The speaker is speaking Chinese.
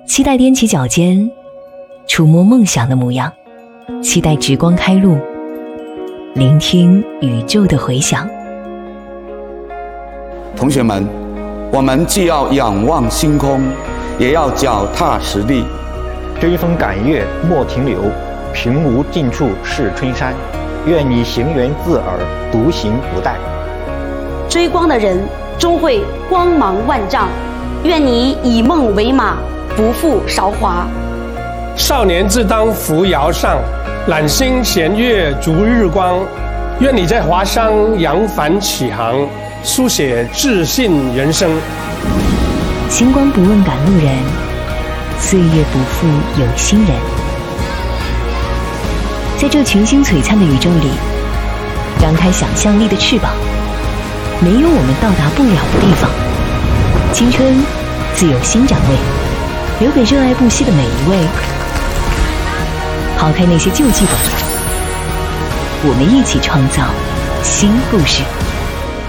期待踮起脚尖，触摸梦想的模样，期待直光开路，聆听宇宙的回响。 同学们，我们既要仰望星空，也要脚踏实地。 追风赶月莫停留，平无尽处是春山。愿你行源自耳，独行不殆。 追光的人终会光芒万丈，愿你以梦为马，不负韶华。 少年自当扶摇上，揽星衔月逐日光。愿你在华商扬帆起航，书写自信人生。 星光不问赶路人，岁月不负有心人。在这群星璀璨的宇宙里，张开想象力的翅膀，没有我们到达不了的地方。青春自有新展位，留给热爱不息的每一位。抛开那些旧剧本，我们一起创造新故事。